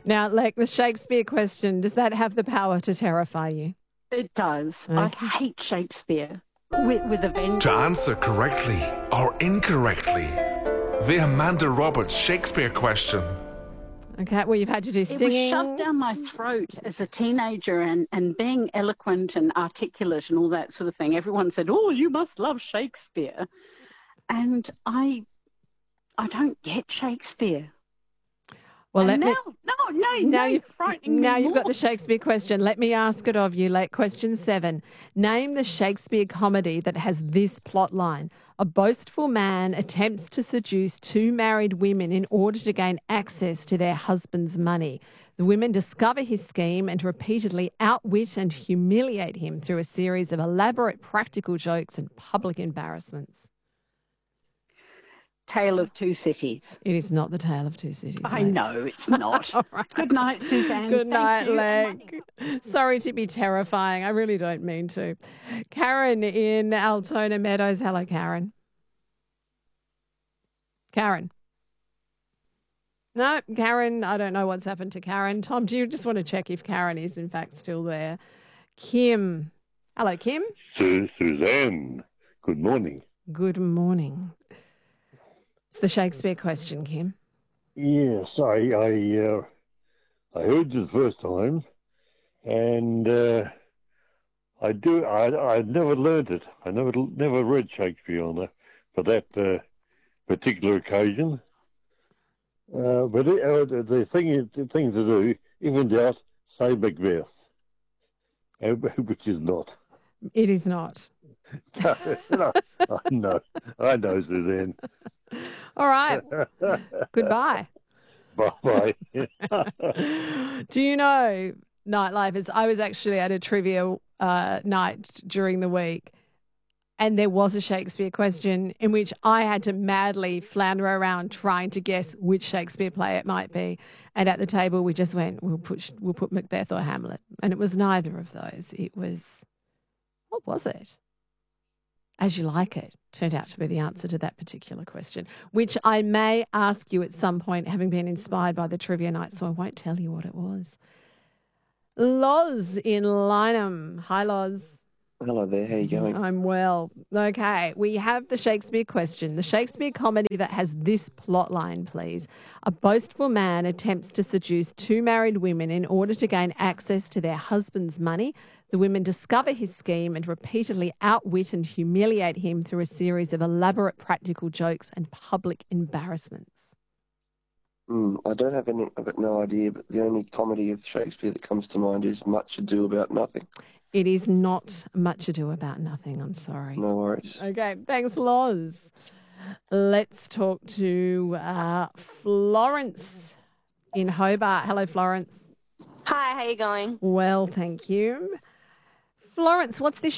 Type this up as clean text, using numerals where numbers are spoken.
Now, like the Shakespeare question, does that have the power to terrify you? It does. Okay. I hate Shakespeare with a vengeance. To answer correctly or incorrectly, the Amanda Roberts Shakespeare question. Okay, well, you've had to do It singing. was shoved down my throat as a teenager, and being eloquent and articulate and all that sort of thing. Everyone said, "Oh, you must love Shakespeare," and I don't get Shakespeare. Well, and now you're frightening me now you've got more. the Shakespeare question. Let me ask it of you. Like question 7. Name the Shakespeare comedy that has this plot line. A boastful man attempts to seduce 2 married women in order to gain access to their husband's money. The women discover his scheme and repeatedly outwit and humiliate him through a series of elaborate practical jokes and public embarrassments. Tale of Two Cities. It is not the Tale of Two Cities. I mate. know it's not. All right. Good night, Suzanne. Good night, Thank you. Leg. Sorry to be terrifying. I really don't mean to. Karen in Altona Meadows. Hello, Karen. Karen. No, Karen, I don't know what's happened to Karen. Tom, do you just want to check if Karen is in fact still there? Kim. Hello, Kim. Suzanne, good morning. Good morning. It's the Shakespeare question, Kim. Yes, I heard you the first time, and I never learned it. I never read Shakespeare for that particular occasion. But the thing to do, if in doubt, say Macbeth, which is not. It is not. No, I know, Suzanne. All right. Goodbye. Bye-bye. Do you know, Nightlifers, I was actually at a trivia night during the week, and there was a Shakespeare question in which I had to madly flounder around trying to guess which Shakespeare play it might be. And at the table, we just went, we'll put Macbeth or Hamlet. And it was neither of those. It was, what was it? As You Like It turned out to be the answer to that particular question, which I may ask you at some point, having been inspired by the trivia night, so I won't tell you what it was. Loz in Lynham. Hi, Loz. Hello there, how you going? I'm well. Okay, we have the Shakespeare question. The Shakespeare comedy that has this plot line, please. A boastful man attempts to seduce 2 married women in order to gain access to their husband's money. The women discover his scheme and repeatedly outwit and humiliate him through a series of elaborate practical jokes and public embarrassments. I don't have I've got no idea, but the only comedy of Shakespeare that comes to mind is Much Ado About Nothing. It is not Much Ado About Nothing, I'm sorry. No worries. Okay, thanks, Loz. Let's talk to Florence in Hobart. Hello, Florence. Hi, how you going? Well, thank you. Florence, what's this